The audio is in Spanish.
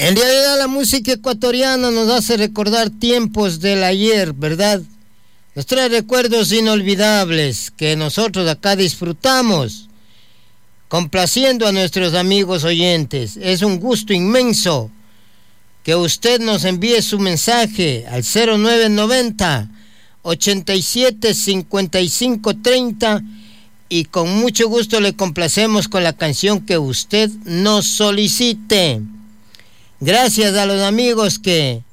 En realidad la música ecuatoriana nos hace recordar tiempos del ayer, ¿verdad? Nos trae recuerdos inolvidables que nosotros acá disfrutamos, complaciendo a nuestros amigos oyentes. Es un gusto inmenso que usted nos envíe su mensaje al 0990 87 55 30 y con mucho gusto le complacemos con la canción que usted nos solicite. Gracias a los amigos que